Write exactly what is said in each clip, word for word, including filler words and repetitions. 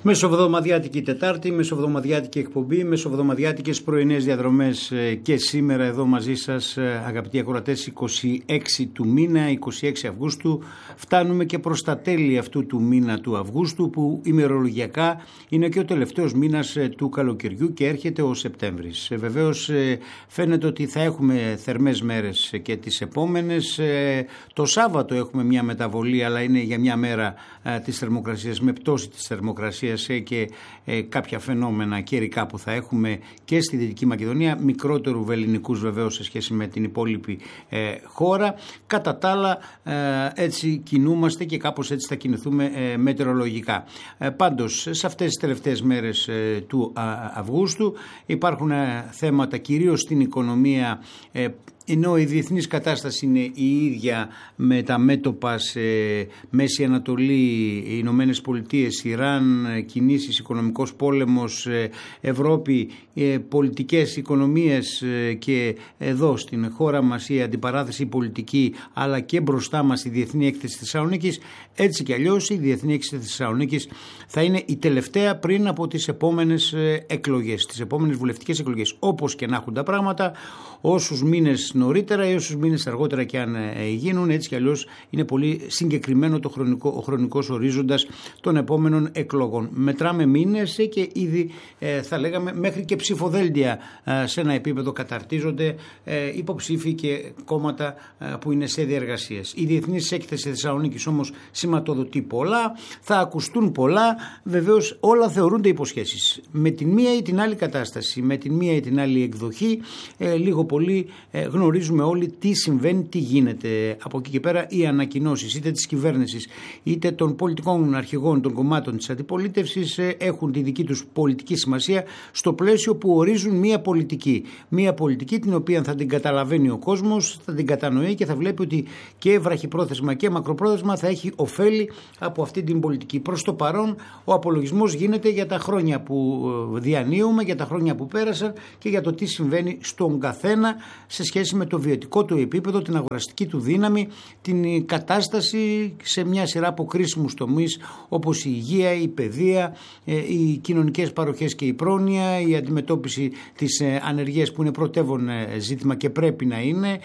Μεσοβδομαδιάτικη Τετάρτη, μεσοβδομαδιάτικη εκπομπή, μεσοβδομαδιάτικες πρωινές διαδρομές και σήμερα εδώ μαζί σας, αγαπητοί ακροατές, είκοσι έξι του μήνα, είκοσι έξι Αυγούστου. Φτάνουμε και προς τα τέλη αυτού του μήνα του Αυγούστου, που ημερολογιακά είναι και ο τελευταίος μήνας του καλοκαιριού και έρχεται ο Σεπτέμβρης. Βεβαίως φαίνεται ότι θα έχουμε θερμές μέρες και τις επόμενες. Το Σάββατο έχουμε μια μεταβολή, αλλά είναι για μια μέρα της θερμοκρασίας, με πτώση της θερμοκρασίας και ε, κάποια φαινόμενα καιρικά που θα έχουμε και στη Δυτική Μακεδονία, μικρότερου βελληνικούς βεβαίως σε σχέση με την υπόλοιπη ε, χώρα. Κατά τα άλλα ε, έτσι κινούμαστε και κάπως έτσι θα κινηθούμε ε, μετεωρολογικά. Ε, πάντως σε αυτές τις τελευταίες μέρες ε, του α, Αυγούστου υπάρχουν ε, θέματα κυρίως στην οικονομία, ε, ενώ η διεθνής κατάσταση είναι η ίδια με τα μέτωπα σε Μέση Ανατολή, οι Ηνωμένες Πολιτείες, Ιράν, κινήσεις, οικονομικός πόλεμος, Ευρώπη, πολιτικές, οικονομίες, και εδώ στην χώρα μας η αντιπαράθεση πολιτική, αλλά και μπροστά μας η Διεθνή Έκθεση Θεσσαλονίκης. Έτσι κι αλλιώς η Διεθνή Έκθεση Θεσσαλονίκης θα είναι η τελευταία πριν από τις επόμενες εκλογές, τις επόμενες βουλευτικές εκλογές. Όπως και να έχουν τα πράγματα, όσους μήνες νωρίτερα ή όσους μήνες αργότερα και αν γίνουν, έτσι κι αλλιώς είναι πολύ συγκεκριμένο το χρονικό, ο χρονικός ορίζοντας των επόμενων εκλογών. Μετράμε μήνες και ήδη ε, θα λέγαμε μέχρι και ψηφοδέλτια ε, σε ένα επίπεδο καταρτίζονται ε, υποψήφοι και κόμματα ε, που είναι σε διεργασίες. Η Διεθνής Έκθεση Θεσσαλονίκης όμως σηματοδοτεί πολλά, θα ακουστούν πολλά, βεβαίως όλα θεωρούνται υποσχέσεις. Με την μία ή την άλλη κατάσταση, με την μία ή την άλλη εκδοχή, ε, λίγο πολύ ε, γνωρίζουμε όλοι τι συμβαίνει, τι γίνεται. Από εκεί και πέρα οι ανακοινώσεις είτε της κυβέρνησης είτε των πολιτικών αρχηγών των κομμάτων της αντιπολίτευσης ε, έχουν τη δική τους πολιτική σημασία στο πλαίσιο που ορίζουν μία πολιτική. Μία πολιτική την οποία θα την καταλαβαίνει ο κόσμος, θα την κατανοεί και θα βλέπει ότι και βραχυπρόθεσμα και μακροπρόθεσμα θα έχει ωφέλη από αυτή την πολιτική. Προς το παρόν ο απολογισμός γίνεται για τα χρόνια που διανύουμε, για τα χρόνια που πέρασαν και για το τι συμβαίνει στον καθένα σε σχέση με το βιωτικό του επίπεδο, την αγοραστική του δύναμη, την κατάσταση σε μια σειρά από κρίσιμους τομείς όπως η υγεία, η παιδεία, οι κοινωνικές παροχές και η πρόνοια, η αντιμετώπιση της ανεργίας που είναι πρωτεύον ζήτημα και πρέπει να είναι,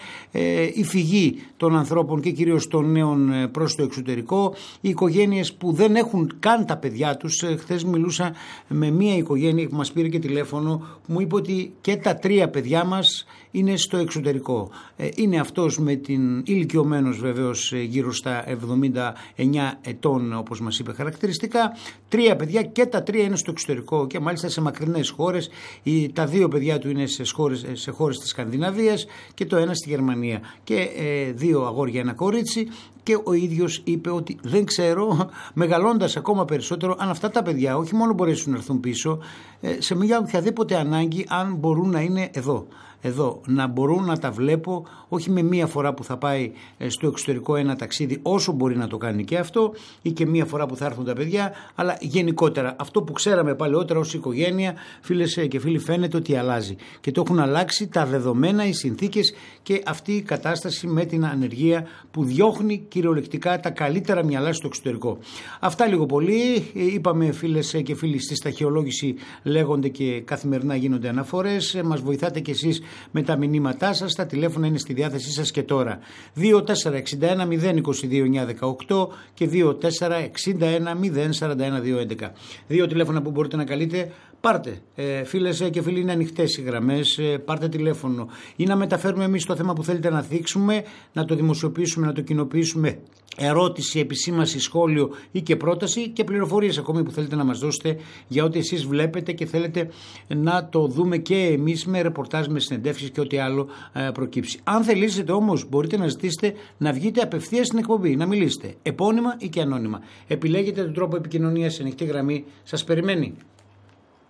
η φυγή των ανθρώπων και κυρίως των νέων προς το εξωτερικό, οι οικογένειες που δεν έχουν καν τα παιδιά τους. Χθες μιλούσα με μια οικογένεια που μας πήρε και τηλέφωνο που μου είπε ότι και τα τρία παιδιά μας είναι στο εξωτερικό. Είναι αυτός με την ηλικιωμένος βεβαίως γύρω στα εβδομήντα εννιά ετών, όπως μας είπε χαρακτηριστικά, τρία παιδιά και τα τρία είναι στο εξωτερικό και μάλιστα σε μακρινές χώρες. Τα δύο παιδιά του είναι σε χώρες, σε χώρες της Σκανδιναβίας και το ένα στη Γερμανία και ε, δύο αγόρια, ένα κορίτσι. Και ο ίδιος είπε ότι δεν ξέρω, μεγαλώντας ακόμα περισσότερο, αν αυτά τα παιδιά όχι μόνο μπορέσουν να έρθουν πίσω, σε μια οποιαδήποτε ανάγκη, αν μπορούν να είναι εδώ. Εδώ, να μπορούν να τα βλέπω, όχι με μία φορά που θα πάει στο εξωτερικό ένα ταξίδι, όσο μπορεί να το κάνει και αυτό, ή και μία φορά που θα έρθουν τα παιδιά, αλλά γενικότερα αυτό που ξέραμε παλαιότερα ως οικογένεια, φίλες και φίλοι, φαίνεται ότι αλλάζει. Και το έχουν αλλάξει τα δεδομένα, οι συνθήκες και αυτή η κατάσταση με την ανεργία που διώχνει κυριολεκτικά τα καλύτερα μυαλά στο εξωτερικό. Αυτά λίγο πολύ. Είπαμε, φίλες και φίλοι, στη σταχυολόγηση λέγονται και καθημερινά γίνονται αναφορές. Μας βοηθάτε κι εσείς με τα μηνύματά σας. Τα τηλέφωνα είναι στη διάθεσή σας και τώρα. δύο τέσσερα έξι ένα μηδέν είκοσι δύο εννιακόσια δεκαοκτώ και δύο τέσσερα έξι ένα μηδέν σαράντα ένα διακόσια έντεκα. Δύο τηλέφωνα που μπορείτε να καλείτε. Πάρτε, ε, φίλες και φίλοι, είναι ανοιχτές οι γραμμές, ε, πάρτε τηλέφωνο ή να μεταφέρουμε εμείς το θέμα που θέλετε να θίξουμε, να το δημοσιοποιήσουμε, να το κοινοποιήσουμε, ερώτηση, επισήμαση, σχόλιο ή και πρόταση και πληροφορίες ακόμη που θέλετε να μας δώσετε για ό,τι εσείς βλέπετε και θέλετε να το δούμε και εμείς με ρεπορτάζ, με συνεντεύξεις και ό,τι άλλο ε, προκύψει. Αν θελήσετε όμως μπορείτε να ζητήσετε να βγείτε απευθείας στην εκπομπή, να μιλήσετε, επώνυμα ή και ανώνυμα. Επιλέγετε τον τρόπο επικοινωνίας σε ανοιχτή γραμμή, σας περιμένει.